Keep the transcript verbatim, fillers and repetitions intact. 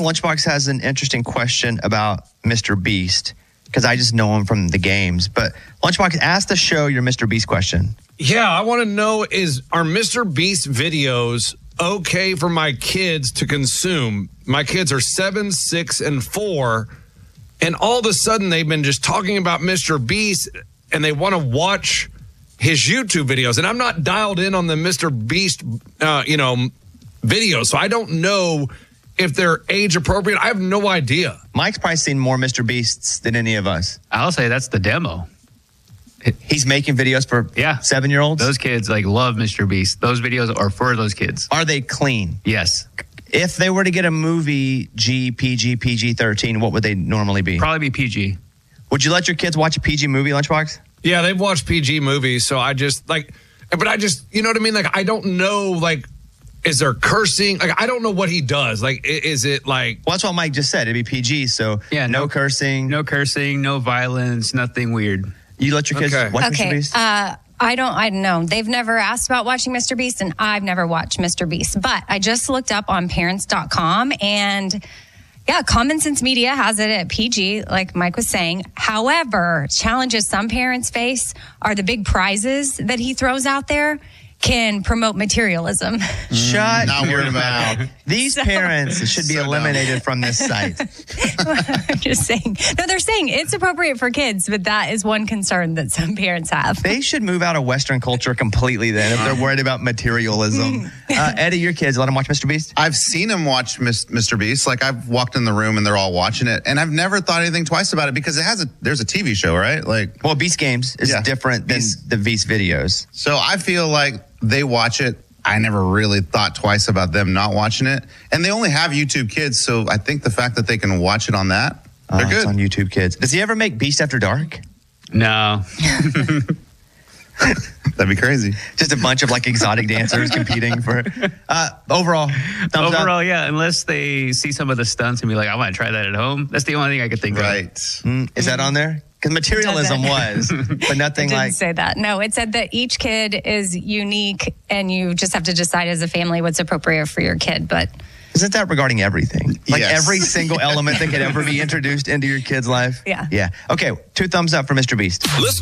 think Lunchbox has an interesting question about Mister Beast, because I just know him from the games. But Lunchbox, ask the show your Mister Beast question. Yeah, I want to know, is are Mister Beast videos okay for my kids to consume? My kids are seven, six, and four, and all of a sudden they've been just talking about Mister Beast, and they want to watch his YouTube videos. And I'm not dialed in on the Mister Beast, uh, you know, videos, so I don't know if they're age appropriate. I have no idea. Mike's probably seen more Mister Beasts than any of us. I'll say that's the demo. He's making videos for yeah. seven-year-olds? Those kids like love Mister Beast. Those videos are for those kids. Are they clean? Yes. If they were to get a movie G, P G, P G thirteen, what would they normally be? Probably be P G. Would you let your kids watch a P G movie, Lunchbox? Yeah, they've watched P G movies, so I just, like, but I just, you know what I mean? Like, I don't know, like, is there cursing? Like, I don't know what he does. Like, is it like... Well, that's what Mike just said. It'd be P G, so yeah, no, no cursing. No cursing, no violence, nothing weird. You let your kids Okay. watch Okay. Mister Beast? Uh, I don't, I don't know. They've never asked about watching Mister Beast, and I've never watched Mister Beast. But I just looked up on parents dot com, and yeah, Common Sense Media has it at P G, like Mike was saying. However, challenges some parents face are the big prizes that he throws out there can promote materialism. Shut Not your worried about mouth. These So- parents should be So eliminated from this site. I'm just saying. No, they're saying it's appropriate for kids, but that is one concern that some parents have. They should move out of Western culture completely then if they're worried about materialism. Uh, Eddie, your kids, let them watch Mister Beast? I've seen him watch Mis- Mister Beast. Like, I've walked in the room and they're all watching it, and I've never thought anything twice about it because it has a there's a T V show, right? Like, Well, Beast Games is Yeah. different than Beast- the Beast videos. so I feel like they watch it. I never really thought twice about them not watching it, and they only have YouTube Kids, so I think the fact that they can watch it on that, Oh, they're it's good. on YouTube Kids. Does he ever make Beast After Dark? No. That'd be crazy. Just a bunch of like exotic dancers competing for. Uh, overall, thumbs Overall, up. yeah, unless they see some of the stunts and be like, I want to try that at home. That's the only thing I could think Right. of. Mm, is that on there? Because materialism was, but nothing It didn't like. say that. No, it said that each kid is unique and you just have to decide as a family what's appropriate for your kid. But Isn't that regarding everything? Like Yes. every single element that could ever be introduced into your kid's life? Yeah. Yeah. Okay, two thumbs up for Mister Beast. Listen